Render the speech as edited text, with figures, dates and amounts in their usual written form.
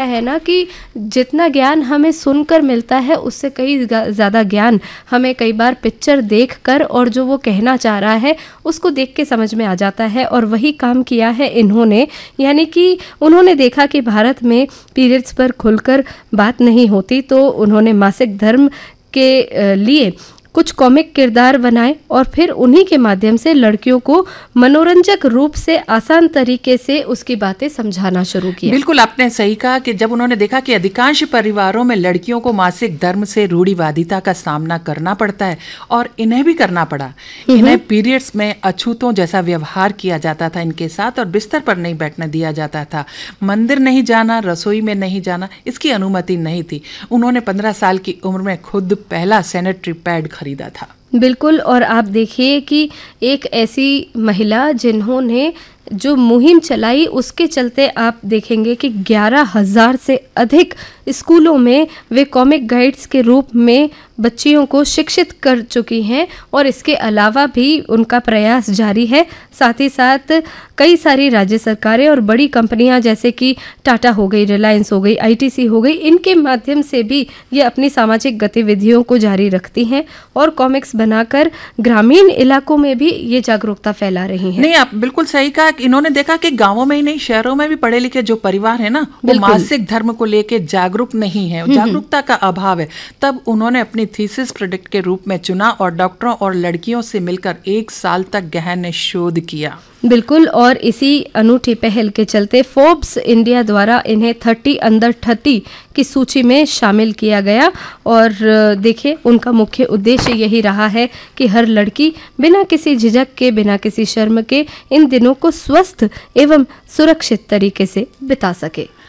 है ना कि जितना ज्ञान हमें सुनकर मिलता है उससे कई ज़्यादा ज्ञान हमें कई बार पिक्चर देखकर और जो वो कहना चाह रहा है उसको देख के समझ में आ जाता है। और वही काम किया है इन्होंने, यानी कि उन्होंने देखा कि भारत में पीरियड्स पर खुलकर बात नहीं होती, तो उन्होंने मासिक धर्म के लिए कुछ कॉमिक किरदार बनाए और फिर उन्हीं के माध्यम से लड़कियों को मनोरंजक रूप से आसान तरीके से उसकी बातें समझाना शुरू किया। बिल्कुल आपने सही कहा कि जब उन्होंने देखा कि अधिकांश परिवारों में लड़कियों को मासिक धर्म से रूढ़िवादिता का सामना करना पड़ता है और इन्हें भी करना पड़ा। इन्हें पीरियड्स में अछूतों जैसा व्यवहार किया जाता था इनके साथ, और बिस्तर पर नहीं बैठने दिया जाता था, मंदिर नहीं जाना, रसोई में नहीं जाना, इसकी अनुमति नहीं थी। उन्होंने 15 साल की उम्र में खुद पहला सैनिटरी पैड खरीदा था। बिल्कुल, और आप देखिए कि एक ऐसी महिला जिन्होंने जो मुहिम चलाई उसके चलते आप देखेंगे कि 11,000 से अधिक स्कूलों में वे कॉमिक गाइड्स के रूप में बच्चियों को शिक्षित कर चुकी हैं, और इसके अलावा भी उनका प्रयास जारी है। साथ ही साथ कई सारी राज्य सरकारें और बड़ी कंपनियां जैसे कि टाटा हो गई, रिलायंस हो गई, आईटीसी हो गई, इनके माध्यम से भी ये अपनी सामाजिक गतिविधियों को जारी रखती हैं और कॉमिक्स बनाकर ग्रामीण इलाकों में भी ये जागरूकता फैला रही हैं। नहीं, आप बिल्कुल सही कहा। इन्होंने देखा कि गांवों में ही नहीं, शहरों में भी पढ़े लिखे जो परिवार है ना, वो मासिक धर्म को लेके जागरूक नहीं है, जागरूकता का अभाव है। तब उन्होंने अपनी थीसिस प्रोजेक्ट के रूप में चुना और डॉक्टरों और लड़कियों से मिलकर 1 साल तक गहन शोध किया। बिल्कुल, और इसी अनूठी पहल के चलते फोर्ब्स इंडिया द्वारा इन्हें 30 अंडर 30 की सूची में शामिल किया गया। और देखिए, उनका मुख्य उद्देश्य यही रहा है कि हर लड़की बिना किसी झिझक के, बिना किसी शर्म के इन दिनों को स्वस्थ एवं सुरक्षित तरीके से बिता सके।